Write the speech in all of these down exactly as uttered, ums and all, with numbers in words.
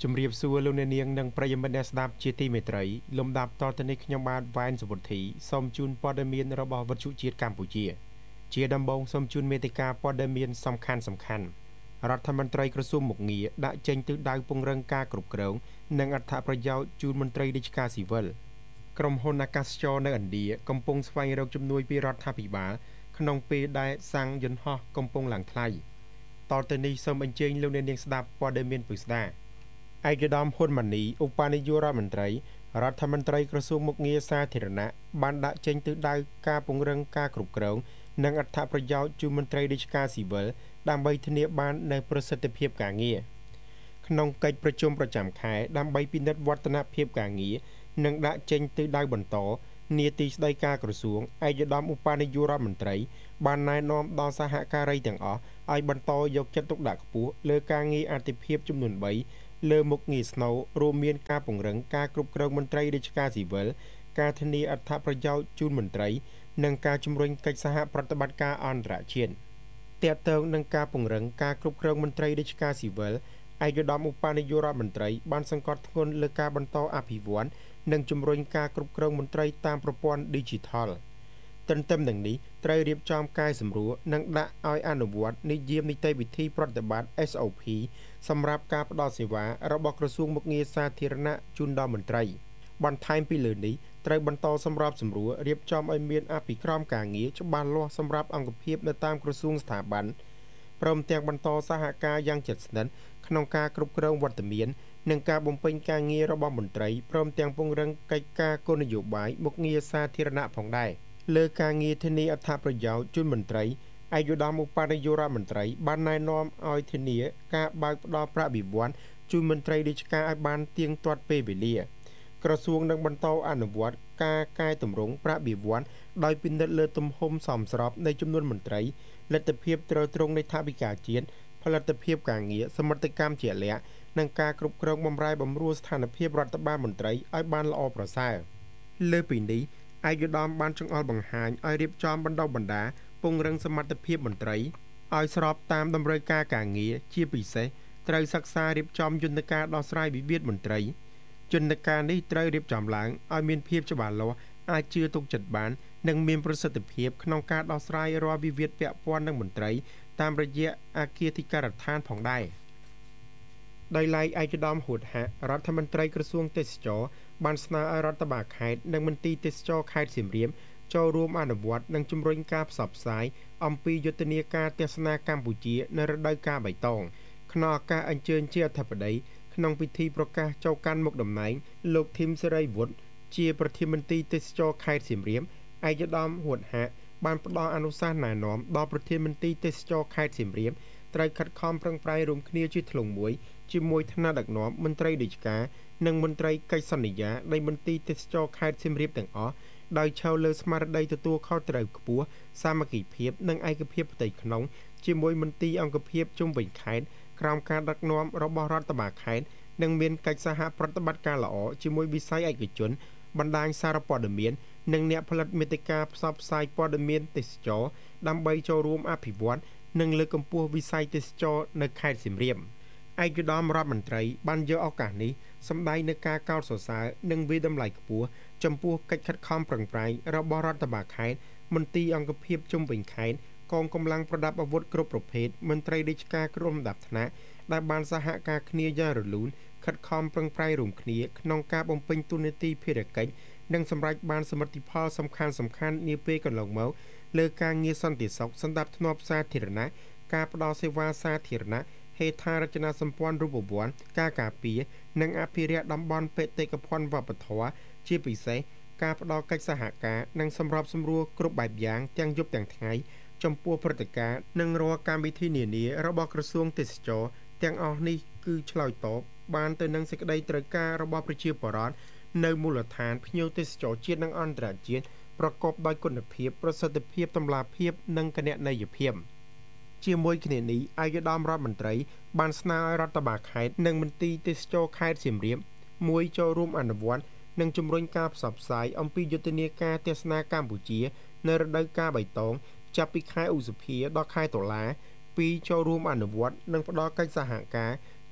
ជំរាបសួរលោកអ្នកនាងនិងប្រិយមិត្តអ្នកស្ដាប់ជាទីមេត្រីលំដាប់តទៅនេះខ្ញុំបាទវ៉ែនសុវត្ថិសូមជូនព័ត៌មានរបស់វិទ្យុជាតិកម្ពុជាជាដំបូងសូមជូនមេតិការព័ត៌មានសំខាន់សំខាន់រដ្ឋមន្ត្រីក្រសួងមុខងារដាក់ចេញទិសដៅពង្រឹងការគ្រប់គ្រងនិងអត្ថប្រយោជន៍ជូនមន្ត្រីរាជការស៊ីវិលក្រុមហ៊ុនអាកាសចរនៅឥណ្ឌាកំពុងស្វែងរកជំនួយពីរដ្ឋាភិបាលក្នុងពេលដែលសាំងយន្តហោះកំពុងឡើងថ្លៃតទៅនេះសូមអញ្ជើញលោកអ្នកនាងស្ដាប់ព័ត៌មានពិស្ដាឯកឧត្តមហ៊ុនម៉ាណីឧបនាយករដ្ឋមន្ត្រីរដ្ឋមន្ត្រីក្រសួងមុខងារសាធារណៈបានដាក់ចេញទិសដៅការពង្រឹងការគ្រប់គ្រងនិងអត្ថប្រយោជន៍ជូនមន្ត្រីរាជការស៊ីវិលដើម្បីធានាបាននូវប្រសិទ្ធភាពការងារក្នុងកិច្ចប្រជុំប្រចាំខែដើម្បីពិនិត្យវឌ្ឍនភាពការងារនិងដាក់ចេញទិសដៅបន្តនាទីស្តីការក្រសួងឯកឧត្តមឧបនាយករដ្ឋមន្ត្រីបានណែនាំដល់សហការីទាំងអស់ឲ្យបន្តយកចិត្តទុកដាក់ខ្ពស់លើការងារអាទិភាពចំនួនបីលើមុខងារស្នូលរួមមានការពង្រឹងការគ្រប់គ្រងមន្ត្រីរាជការស៊ីវិលការធានាអត្ថប្រយោជន៍ជូនមន្ត្រីនិងការជំរុញកិច្ចសហប្រតិបត្តិការអន្តរជាតិទាក់ទងនឹងការពង្រឹងការគ្រប់គ្រងមន្ត្រីរាជការស៊ីវិលឯកឧត្តមឧបនាយករដ្ឋមន្ត្រីបានសង្កត់ធ្ងន់លើការបន្តអភិវឌ្ឍនិងជំរុញការគ្រប់គ្រងមន្ត្រីតាមប្រព័ន្ធ Digital ទន្ទឹមនឹងនេះត្រូវរៀបចំកែសម្រួលនិងដាក់ឲ្យអនុវត្តនិយមនីតិវិធីប្រតិបត្តិ S O P សម្រាប់ការផ្តល់សេវារបស់ក្រសួងមុខងារសាធារណៈជូនដល់មន្ត្រីបន្ថែមពីលើនេះត្រូវបន្តសម្របសម្រួលរៀបចំឲ្យមានអភិក្រមការងារច្បាស់លាស់សម្រាប់អង្គភាពនៅតាមក្រសួងស្ថាប័នព្រមទាំងបន្តសហការយ៉ាងជិតស្និទ្ធក្នុងការគ្រប់គ្រងវត្តមាននិងការបំពេញការងាររបស់មន្ត្រីព្រមទាំងពង្រឹងកិច្ចការគោលនយោបាយមុខងារសាធារណៈផងដែរលើការងារធានាអត្ថប្រយោជន៍ជូនមន្ត្រីឯកឧត្តមឧបនាយករដ្ឋមន្ត្រីបានណែនាំឲ្យធានាការបើកផ្តល់ប្រាក់បៀវត្សជូនមន្ត្រីរាជការឲ្យបានទៀងទាត់ពេលវេលាក្រសួងនឹងបន្តអនុវត្តការកែតម្រង់ប្រាក់បៀវត្សដោយពិនិត្យលើទំហំសមស្របនៃចំនួនមន្ត្រីលទ្ធភាពត្រូវត្រង់នៃថវិកាជាតិផលិតភាពការងារសមិទ្ធកម្មជាក់លាក់និងការគ្រប់គ្រងបម្រែបម្រួលស្ថានភាពរដ្ឋបាលមន្ត្រីឲ្យបានល្អប្រសើរលើពីនេះឯកឧត្តមបានចង្អុលបង្ហាញឲ្យរៀបចំបណ្ដុះបណ្ដាលពង្រឹងសមត្ថភាពមន្ត្រីឲ្យស្របតាមតម្រូវការការងារជាពិសេសត្រូវសិក្សារៀបចំយន្តការដោះស្រាយវិវាទមន្ត្រីយន្តការនេះត្រូវរៀបចំឡើងឲ្យមានភាពច្បាស់លាស់អាចជឿទុកចិត្តបាននិងមានប្រសិទ្ធភាពក្នុងការដោះស្រាយរាល់វិវាទពាក់ព័ន្ធនឹងមន្ត្រីតាមរយៈអគារធិការដ្ឋានផងដែរដោយឡែកឯកឧត្តមហួតហៈរដ្ឋមន្ត្រីក្រសួងទេសចរបានស្នើឲ្យរដ្ឋបាលខេត្តនិងមន្ទីរទេសចរខេត្តសៀមរាបចូលរួមអនុវត្តនិងជំរុញការផ្សព្វផ្សាយអំពីយុទ្ធនាការទស្សនាកម្ពុជានៅរដូវកាលបៃតងក្នុងឱកាសអញ្ជើញជាអធិបតីក្នុងពិធីប្រកាសចូលកាន់មុខតំណែងលោកធីមសេរីវុឌ្ឍជាប្រធានមន្ទីរទេសចរខេត្តសៀមរាបឯកឧត្តមហួតហៈបានផ្ដល់អនុសាសន៍ណែនាំដល់ប្រធានមន្ទីរទេសចរខេត្តសៀមរាបត្រូវខិតខំប្រឹងប្រែងរួមគ្នាជាធ្លុងមួយជាមួយថ្នាក់ដឹកនាំមន្ត្រីរាជការនិងមន្ត្រីកិច្ចសន្យានៃមន្ទីរទេសចរខេត្តសៀមរាបទាំងអស់ដោយឈលលើស្មារតីទទួលខុសត្រូវខ្ពស់សាមគ្គីភាពនិងឯកភាពផ្ទៃក្នុងជាមួយមន្ទីរអង្គភាពជុំវិញខេត្តក្រោមការដឹកនាំរបស់រដ្ឋបាលខេត្តនិងមានកិច្ចសហប្រតិបត្តិការល្អជាមួយវិស័យឯកជនបណ្ដាញសារព័ត៌មាននិងអ្នកផលិតមាតិកាផ្សព្វផ្សាយព័ត៌មានទេសចរដើម្បីចូលរួមអភិវឌ្ឍនិងលើកកម្ពស់វិស័យទេសចរនៅខេត្តសៀមរាបឯកឧត្តមរដ្ឋមន្ត្រីបានយកឱកាសនេះសម្ដែងនូវការកោតសរសើរនិងវាយតម្លៃខ្ពស់ចំពោះកិច្ចខិតខំប្រឹងប្រែងរបស់រដ្ឋបាលខេត្តមន្ទីរអង្គភាពជុំវិញខេត្តកងកម្លាំងប្រដាប់អាវុធគ្រប់ប្រភេទមន្ត្រីរាជការក្រុមលំដាប់ថ្នាក់ដែលបានសហការគ្នាយ៉ាងរលូនខិតខំប្រឹងប្រែងរួមគ្នាក្នុងការបំពេញតួនាទីភារកិច្ចនិងសម្រេចបានសមិទ្ធផលសំខាន់សំខាន់នាពេលកន្លងមកលើការងារសន្តិសុខសណ្ដាប់ធ្នាប់សាធារណៈការផ្តល់សេវាសាធារណៈហេដ្ឋារចនាសម្ព័ន្ធរូបវន្តការការពារនិងអភិរក្សតំបន់បេតិកភណ្ឌវប្បធម៌ជាពិសេសការផ្តល់កិច្ចសហការនិងសម្របសម្រួលគ្រប់បែបយ៉ាងទាំងយប់ទាំងថ្ងៃចំពោះព្រឹត្តិការណ៍និងរាល់កម្មវិធីនានារបស់ក្រសួងទេសចរទាំងអស់នេះគឺឆ្លើយតបបានទៅនឹងសេចក្តីត្រូវការរបស់ប្រជាពលរដ្ឋនៅមូលដ្ឋានភ្ញៀវទេសចរជាតិនិងអន្តរជាតិប្រកបដោយគុណភាពប្រសិទ្ធភាពតម្លាភាពនិងគណនេយ្យភាពជាមួយគ្នានេះឯកឧត្តមរដ្ឋមន្ត្រីបានស្នើឲ្យរដ្ឋបាលខេត្តនិងមន្ទីរទេសចរខេត្តសៀមរាបមួយចូលរួមអនុវត្តនិងជំរុញការផ្សព្វផ្សាយអំពីយុទ្ធនាការទស្សនាកម្ពុជានៅរដូវកាលបៃតងចាប់ពីខែឧសភាដល់ខែតុលាពីរចូលរួមអនុវត្តនិងផ្ដល់កិច្ចសហការ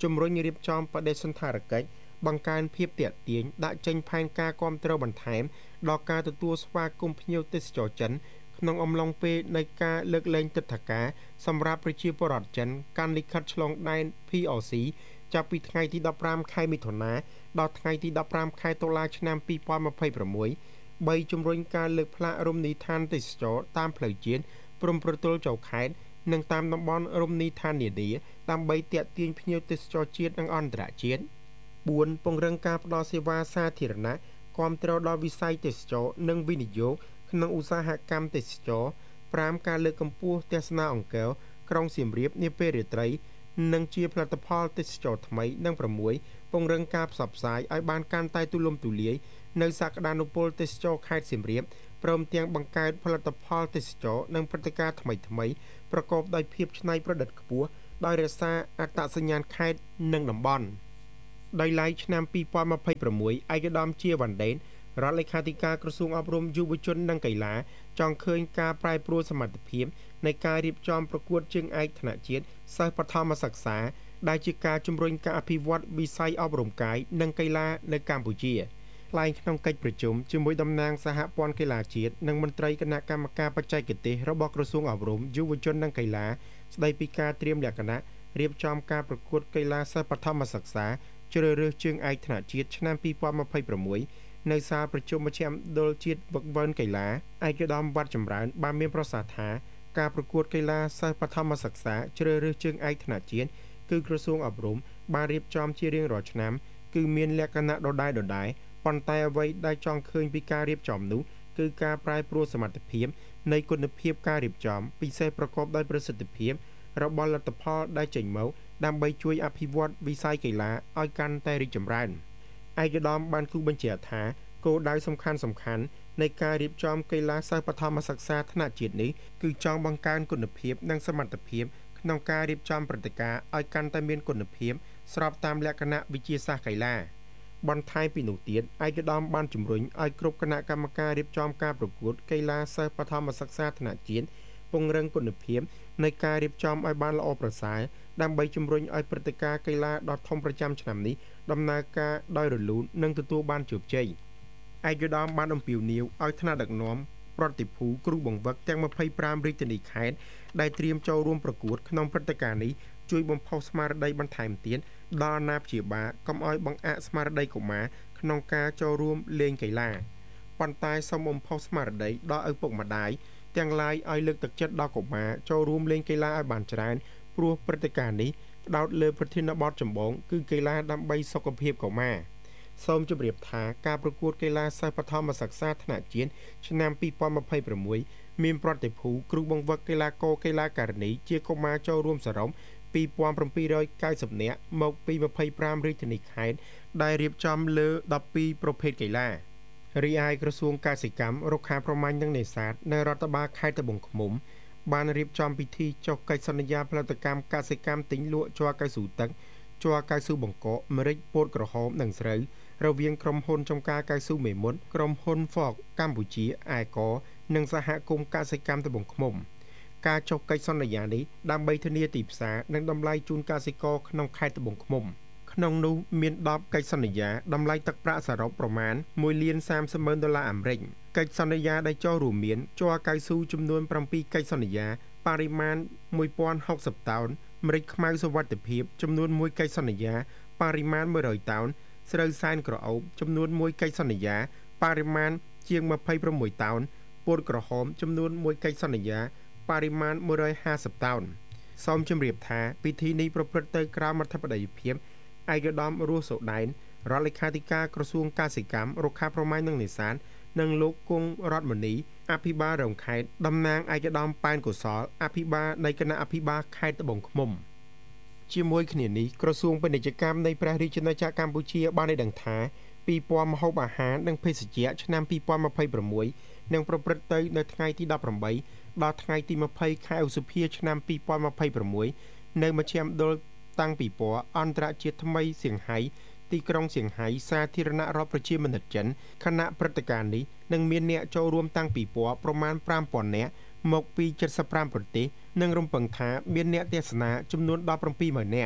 ជំរុញរៀបចំបដិសណ្ឋារកិច្ចបង្កើនភាពទាក់ទាញដាក់ចេញផែនការគាំទ្របន្ថែមដល់ការទទួលស្វាគមន៍ភ្ញៀវទេសចរចិនក្នុងអំឡុងពេលនៃការលើកលែងទិដ្ឋាការសម្រាប់ប្រជាពលរដ្ឋចិនកាន់លិខិតឆ្លងដែន ភី អ សី ចាប់ពីថ្ងៃទីដប់ប្រាំខែមិថុនាដល់ថ្ងៃទីដប់ប្រាំខែតុលាឆ្នាំពីរពាន់ម្ភៃប្រាំមួយបីជំរុញការលើកផ្លាករមណីយដ្ឋានទេសចរតាមផ្លូវជាតិព្រំប្រទល់ចូលខេត្តនិងតាមតំបន់រមណីយដ្ឋាននានាដើម្បីទាក់ទាញភ្ញៀវទេសចរជាតិនិងអន្តរជាតិបួនពង្រឹងការផ្តល់សេវាសាធារណៈគាំទ្រដល់វិស័យទេសចរនិងវិនិយោគក្នុងឧស្សាហកម្មទេសចរប្រាំការលើកកម្ពស់ទស្សនាអង្គរក្រុងសៀមរាបនាពេលរាត្រីនិងជាផលិតផលទេសចរថ្មីនិងប្រាំមួយពង្រឹងការផ្សព្វផ្សាយឲ្យបានកាន់តែទូលំទូលាយនៅសក្តានុពលទេសចរខេត្តសៀមរាបព្រមទាំងបង្កើតផលិតផលទេសចរនិងព្រឹត្តិការណ៍ថ្មីថ្មីប្រកបដោយភាពច្នៃប្រឌិតខ្ពស់ដោយរក្សាអត្តសញ្ញាណខេត្តនិងតំបន់ដោយឡែកឆ្នាំពីរពាន់ម្ភៃប្រាំមួយឯកឧត្តមជាវ៉ាន់ដេនរដ្ឋលេខាធិការក្រសួងអប់រំយុវជននិងកីឡាចង់ឃើញការប្រែប្រួលសមត្ថភាពនៃការរៀបចំប្រកួតជើងឯកថ្នាក់ជាតិសិស្សបឋមសិក្សាដែលជាការជំរុញការអភិវឌ្ឍវិស័យអប់រំកាយនិងកីឡានៅកម្ពុជាថ្លែងក្នុងកិច្ចប្រជុំជាមួយតំណាងសហព័ន្ធកីឡាជាតិនិងមន្ត្រីគណៈកម្មការបច្ចេកទេសរបស់ក្រសួងអប់រំយុវជននិងកីឡាស្ដីពីការត្រៀមលក្ខណៈរៀបចំការប្រកួតកីឡាសិស្សបឋមសិក្សាជ្រើសរើសជើងឯកថ្នាក់ជាតិឆ្នាំពីរពាន់ម្ភៃប្រាំមួយនៅសាលប្រជុំមជ្ឈមណ្ឌលជាតិវឹកវើនកីឡាឯកឧត្តមវត្តចម្រើនបានមានប្រសាសន៍ថាការប្រកួតកីឡាសិស្សបឋមសិក្សាជ្រើសរើសជើងឯកថ្នាក់ជាតិគឺក្រសួងអប់រំបានរៀបចំជារៀងរាល់ឆ្នាំគឺមានលក្ខណៈដដែលដដែលប៉ុន្តែអ្វីដែលចង់ឃើញពីការរៀបចំនោះគឺការប្រែប្រួលសមត្ថភាពនៃគុណភាពការរៀបចំពិសេសប្រកបដោយប្រសិទ្ធភាពរបស់លទ្ធផលដែលចេញមកដើម្បីជួយអភិវឌ្ឍវិស័យកីឡាឲ្យកាន់តែរីកចម្រើនឯកឧត្តមបានគូបញ្ជាក់ថាគោលដៅសំខាន់សំខាន់នៃការរៀបចំកីឡាសិស្សបឋមសិក្សាថ្នាក់ជាតិនេះគឺចង់បង្កើនគុណភាពនិងសមត្ថភាពក្នុងការរៀបចំព្រឹត្តិការណ៍ឲ្យកាន់តែមានគុណភាពស្របតាមលក្ខណៈវិទ្យាសាស្ត្រកីឡាបន្ថែមពីនោះទៀតឯកឧត្តមបានជំរុញឲ្យគ្រប់គណៈកម្មការរៀបចំការប្រកួតកីឡាសិស្សបឋមសិក្សាថ្នាក់ជាតិពង្រឹងគុណភាពនៃការរៀបចំឲ្យបានល្អប្រសើរដើម្បីជំរុញឲ្យព្រឹត្តិការណ៍កីឡាដ៏ធំប្រចាំឆ្នាំនេះដំណើរការដោយរលូននិងទទួលបានជោគជ័យឯកឧត្តមបានអំពាវនាវឲ្យថ្នាក់ដឹកនាំប្រតិភូគ្រូបង្វឹកទាំងម្ភៃប្រាំរាជធានីខេត្តដែលត្រៀមចូលរួមប្រកួតក្នុងព្រឹត្តិការណ៍នេះជួយបំផុសស្មារតីបន្ថែមទៀតដល់អាណាព្យាបាលកុំឲ្យបង្អាក់ស្មារតីកុមារក្នុងការចូលរួមលេងកីឡាប៉ុន្តែសូមបំផុសស្មារតីដល់ឪពុកម្ដាយទាំងឡាយឲ្យលើកទឹកចិត្តដល់កុមារចូលរួមលេងកីឡាឲ្យបានច្រើនព្រោះព្រឹត្តិការណ៍នេះផ្ដោតលើប្រធានបទចម្បងគឺកីឡាដើម្បីសុខភាពកុមារសូមជម្រាបថាការប្រកួតកីឡាសិស្សបឋមសិក្សាថ្នាក់ជាតិឆ្នាំពីរពាន់ម្ភៃប្រាំមួយមានប្រតិភូគ្រូបង្វឹកកីឡាករកីឡាការិនីជាកុមារចូលរួមសរុបពីរពាន់ប្រាំពីររយកៅសិបនាក់មកពីម្ភៃប្រាំរាជធានីខេត្តដែលរៀបចំលើដប់ពីរប្រភេទកីឡារីឯក្រសួងកសិកម្មរុក្ខាប្រមាញ់និងនេសាទនៅរដ្ឋបាលខេត្តត្បូងឃ្មុំបានរៀបចំពិធីចុះកិច្ចសន្យាផលិតកម្មកសិកម្មទិញលក់ជ័រកៅស៊ូទឹកជ័រកៅស៊ូបង្កកម្រេចពោតក្រហមនិងស្រូវរវាងក្រុមហ៊ុនចំការកៅស៊ូមេមត់ក្រុមហ៊ុន Ford កម្ពុជាអែកនិងសហគមន៍កសិកម្មត្បូងឃ្មុំការចុះកិច្ចសន្យានេះដើម្បីធានាទីផ្សារនិងតម្លៃជូនកសិករក្នុងខេត្តត្បូងឃ្មុំក្នុងនោះមានដប់កិច្ចសន្យាតម្លៃទឹកប្រាក់សរុបប្រមាណមួយលានសាមសិបម៉ឺនដុល្លារអាមេរិកកិច្ចសន្យាដែលចុះរួមមានជ័រកៅស៊ូចំនួនប្រាំពីរកិច្ចសន្យាបរិមាណមួយពាន់ហុកសិបតោនម្រេចខ្មៅសុវត្ថិភាពចំនួនមួយកិច្ចសន្យាបរិមាណមួយរយតោនស្រូវសែនក្រអូបចំនួនមួយកិច្ចសន្យាបរិមាណជាងម្ភៃប្រាំមួយតោនពោតក្រហមចំនួនមួយកិច្ចសន្យាបរិមាណមួយរយហាសិបតោនសូមជម្រាបថាពិធីនេះប្រព្រឹត្តទៅក្រោមអធិបតីភាពឯកឧត្តមរស់សូដែនរដ្ឋលេខាធិការក្រសួងកសិកម្មរុក្ខាប្រមាញ់និងនេសាទនិងលោកគង់រតមនីអភិបាលរងខេត្តតំណាងឯកឧត្តមប៉ែនកុសលអភិបាលនៃគណៈអភិបាលខេត្តត្បូងឃ្មុំជាមួយគ្នានេះក្រសួងពាណិជ្ជកម្មនៃព្រះរាជាណាចក្រកម្ពុជាបានឲ្យដឹងថាពិព័រណ៍ម្ហូបអាហារនិងភេសជ្ជៈឆ្នាំពីរពាន់ម្ភៃប្រាំមួយនឹងប្រព្រឹត្តទៅនៅថ្ងៃទីដប់ប្រាំបីដល់ថ្ងៃទីម្ភៃខែឧសភាឆ្នាំពីរពាន់ម្ភៃប្រាំមួយនៅមជ្ឈមណ្ឌលតាំងពិព័រណ៍អន្តរជាតិថ្មីសៀងហៃទីក្រុងសៀងហៃសាធារណរដ្ឋប្រជាមានិតចិនគណៈព្រឹត្តិការណ៍នេះនឹងមានអ្នកចូលរួមតាំងពិព័រណ៍ប្រមាណប្រាំពាន់នាក់មកពី칠십오ប្រទេសនិងរំពឹងថាមានអ្នកទស្សនាចំនួនដប់ប្រាំពីរម៉ឺននាក់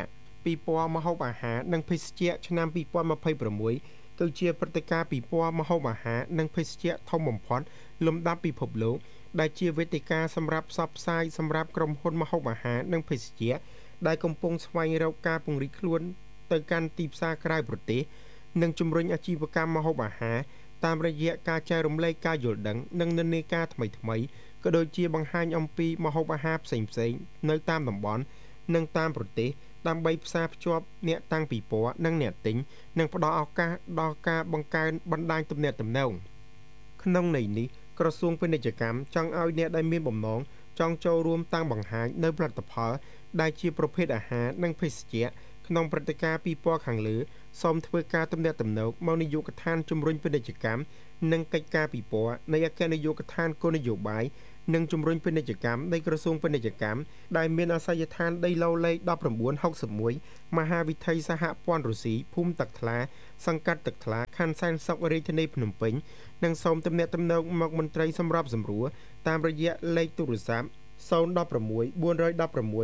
ពីពណ៌ម្ហូបអាហារនិងភេសជ្ជៈឆ្នាំពីរពាន់ម្ភៃប្រាំមួយគឺជាព្រឹត្តិការណ៍ពីពណ៌ម្ហូបអាហារនិងភេសជ្ជៈធំបំផុតលំដាប់ពិភពលោកដែលជាវេទិកាសម្រាប់ផ្សព្វផ្សាយសម្រាប់ក្រុមហ៊ុនម្ហូបអាហារនិងភេសជ្ជៈដែលកំពុងស្វែងរកការពង្រីកខ្លួនទៅកាន់ទីផ្សារក្រៅប្រទេសនិងជំរុញអាជីវកម្មម្ហូបអាហារតាមរយៈការចែករំលែកការយល់ដឹងនិងនិន្នាការថ្មីៗក៏ដូចជាបង្ហាញអំពីម្ហូបអាហារផ្សេងៗនៅតាមតំបន់និងតាមប្រទេសដើម្បីផ្សារភ្ជាប់អ្នកតាំងពិព័រណ៍និងអ្នកទិញនិងផ្ដល់ឱកាសដល់ការបង្កើនបណ្ដាញទំនាក់ទំនងក្នុងន័យនេះក្រសួងពាណិជ្ជកម្មចង់ឲ្យអ្នកដែលមានបំណងចង់ចូលរួមតាំងបង្ហាញនៅផលិតផលដែលជាប្រភេទអាហារនិងភេសជ្ជៈក្នុងព្រឹត្តិការណ៍ពីពណ៌ខាងលើសូមធ្វើការទំនាក់ទំនងមកនាយកដ្ឋានជំរុញពាណិជ្ជកម្មនិងកិច្ចការពិព័រណ៍នៃអគ្គនាយកដ្ឋានគោលនយោបាយនិងជំរុញពាណិជ្ជកម្មនៃក្រសួងពាណិជ្ជកម្មដែលមានអាសយដ្ឋានដីឡូលេខmột chín sáu mộtមហាវិថីសហព័ន្ធរុស្ស៊ីភូមិទឹកថ្លាសង្កាត់ទឹកថ្លាខណ្ឌសែនសុខរាជធានីភ្នំពេញនិងសូមទំនាក់ទំនងមកមន្ត្រីសម្របសម្រួលតាមរយៈលេខទូរស័ព្ទศูนย์ หนึ่ง หก 4 1 6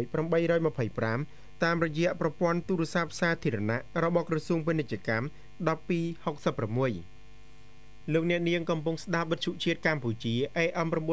8 2 5តាមរយៈប្រព័ន្ធទូរស័ព្ទសាធារណៈរបស់ក្រសួងពាណិជ្ជកម្មmột hai sáu sáuលោកអ្នកនាងកំពុងស្ដាប់វិទ្យុជាតិកម្ពុជា เอ เอ็ม 918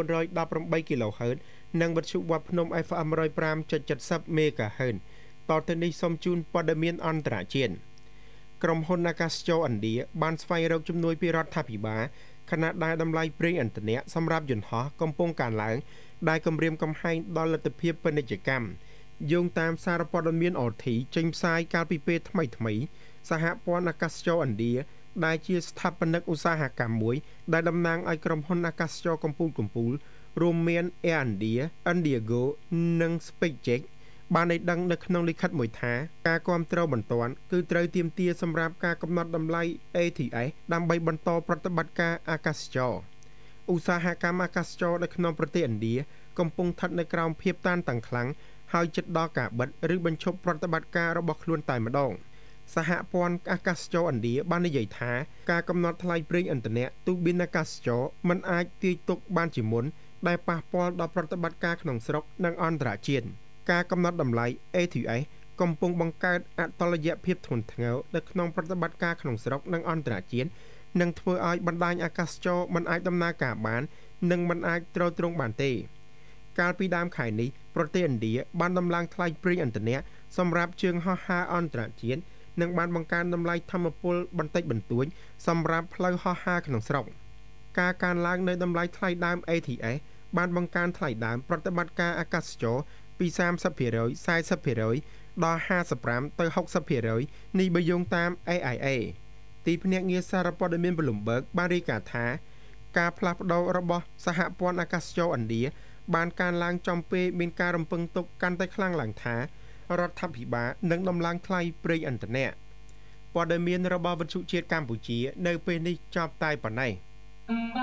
kHz និងវិទ្យុវត្តភ្នំ เอฟ เอ็ม หนึ่งศูนย์ห้า จุด เจ็ด ศูนย์ MHz តទៅនេះសូមជូនព័ត៌មានអន្តរជាតិក្រុមហ៊ុនអាកាសចរឥណ្ឌាបានស្វែងរកជំនួយពីរដ្ឋាភិបាលខណៈដែលតម្លៃប្រេងឥន្ធនៈសម្រាប់យន្តហោះកំពុងកើនឡើងដែលគំរាមកំហែងដល់លទ្ធភាពពាណិជ្ជកម្មយោងតាមសារព័ត៌មាន អ ที ចេញផ្សាយកាលពីពេលថ្មីៗសហព័ន្ធអាកាសចរឥណ្ឌាដែលជាស្ថាបនិកឧស្សាហកម្មមួយដែលតំណាងឲ្យក្រុមហ៊ុនអាកាសចរកំពូលកំពូលរួមមាន Air India, Indigo និង SpaceX បានឲ្យដឹងនៅក្នុងលិខិតមួយថាការគាំទ្របន្ទាន់គឺត្រូវទាមទារសម្រាប់ការកំណត់តម្លៃ เอ ที เอส ដើម្បីបន្តប្រតិបត្តិការអាកាសចរឧស្សាហកម្មអាកាសចរនៅក្នុងប្រទេសឥណ្ឌាកំពុងស្ថិតនៅក្រោមភាពតានតឹងខ្លាំងហើយជិតដល់ការបិទឬបញ្ឈប់ប្រតិបត្តិការរបស់ខ្លួនតែម្ដងសហព័ន្ធអាកាសចរឥណ្ឌាបាននិយាយថាការកំណត់ថ្លៃប្រេងឥន្ធនៈទូប៊ីនអាកាសចរមិនអាចទាយទុកបានជាមុនដែលប៉ះពាល់ដល់ប្រតិបត្តិការក្នុងស្រុកនិងអន្តរជាតិការកំណត់តម្លៃ เอ ที เอส កំពុងបង្កើតអតុល្យភាពធ្ងន់ធ្ងរនៅក្នុងប្រតិបត្តិការក្នុងស្រុកនិងអន្តរជាតិនិងធ្វើឲ្យបណ្ដាញអាកាសចរមិនអាចដំណើរការបាននិងមិនអាចទ្រទ្រង់បានទេកាលពីដើមខែនេះប្រទេសឥណ្ឌាបានដំឡើងថ្លៃប្រេងឥន្ធនៈសម្រាប់ជើងហោះហើរអន្តរជាតិនិងបានបង្កើនតម្លៃថាមពលបន្តិចបន្តួចសម្រាប់ផ្លូវហោះហើរក្នុងស្រុកការកើនឡើងនៃតម្លៃថ្លៃដើម เอ ที เอส បានបង្កើនថ្លៃដើមប្រតិបត្តិការអាកាសចរពី សាមសិបភាគរយ สี่สิบភាគរយ ដល់ห้าสิบห้าទៅหกสิบភាគរយនេះបើយោងតាម เอ ไอ เอ ទីភ្នាក់ងារសារព័ត៌មាន Bloomberg បានរាយការណ៍ថាការផ្លាស់ប្ដូររបស់សហព័ន្ធអាកាសចរឥណ្ឌាបានកើនឡើងចំពេលមានការរំពឹងទុកកាន់តែខ្លាំងឡើងថារដ្ឋាភិបាលនឹងដំឡើងថ្លៃប្រេងឥន្ធនៈព័ត៌មានរបស់វិទ្យុជាតិកម្ពុជានៅពេលនេះចប់តែប៉ុណ្ណេះ